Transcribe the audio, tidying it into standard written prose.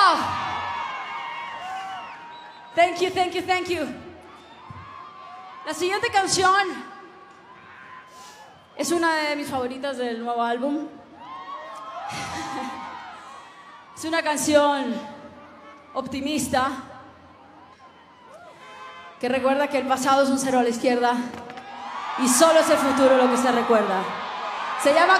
Thank you, thank you, thank you. La siguiente canción es una de mis favoritas del nuevo álbum. Es una canción optimista que recuerda que el pasado es un cero a la izquierda y solo es el futuro lo que se recuerda. Se llama